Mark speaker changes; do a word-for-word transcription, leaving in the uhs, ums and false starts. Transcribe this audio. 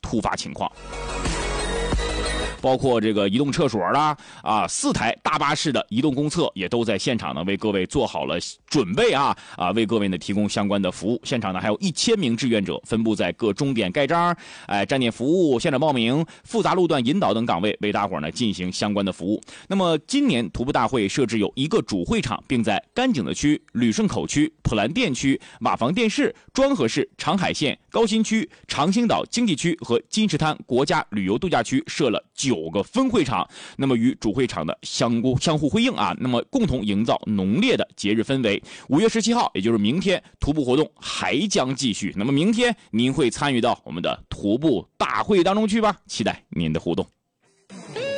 Speaker 1: 突发情况。包括这个移动厕所啦，啊，四台大巴式的移动公厕也都在现场呢，为各位做好了准备啊啊，为各位呢提供相关的服务。现场呢还有一千名志愿者分布在各终点盖章、哎站点服务、现场报名、复杂路段引导等岗位，为大伙呢进行相关的服务。那么今年徒步大会设置有一个主会场，并在甘井的区、旅顺口区、普兰店区、瓦房店市、庄河市、长海县、高新区、长兴岛经济区和金石滩国家旅游度假区设了九个分会场，那么与主会场的相互相互辉映啊，那么共同营造浓烈的节日氛围。五月十七号，也就是明天，徒步活动还将继续。那么明天您会参与到我们的徒步大会当中去吧？期待您的互动。